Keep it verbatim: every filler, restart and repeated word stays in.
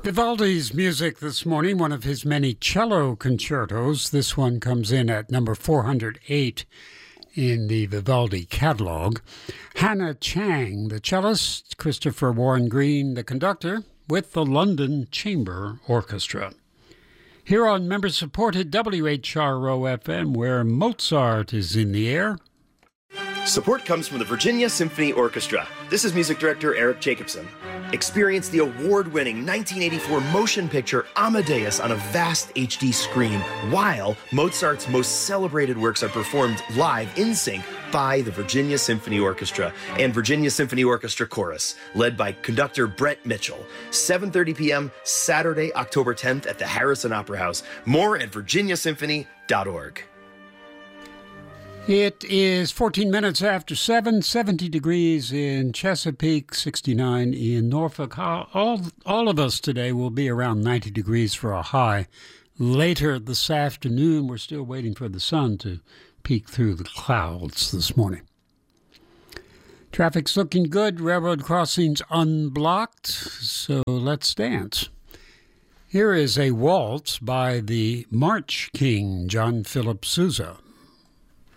Vivaldi's music this morning, one of his many cello concertos. This one comes in at number four hundred eight in the Vivaldi catalog. Hannah Chang, the cellist, Christopher Warren Green, the conductor, with the London Chamber Orchestra. Here on member-supported W H R O F M, where Mozart is in the air. Support comes from the Virginia Symphony Orchestra. This is music director Eric Jacobson. Experience the award-winning nineteen eighty-four motion picture Amadeus on a vast H D screen, while Mozart's most celebrated works are performed live in sync by the Virginia Symphony Orchestra and Virginia Symphony Orchestra Chorus, led by conductor Brett Mitchell. seven thirty p.m. Saturday, October tenth at the Harrison Opera House. More at virginia symphony dot org. It is fourteen minutes after seven, seventy degrees in Chesapeake, sixty-nine in Norfolk. All, all of us today will be around ninety degrees for a high. Later this afternoon, we're still waiting for the sun to peek through the clouds this morning. Traffic's looking good. Railroad crossings unblocked, so let's dance. Here is a waltz by the March King, John Philip Sousa.